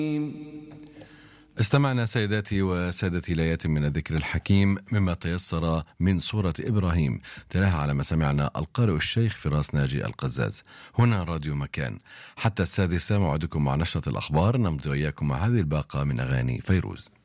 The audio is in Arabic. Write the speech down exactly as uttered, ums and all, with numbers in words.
استمعنا سيداتي وسادتي لآيات من الذكر الحكيم مما تيسر من سورة إبراهيم، تلاها على ما سمعنا القارئ الشيخ فراس ناجي القزاز. هنا راديو مكان حتى السادسة، موعدكم مع نشرة الأخبار، نمضي وإياكم مع هذه الباقة من أغاني فيروز.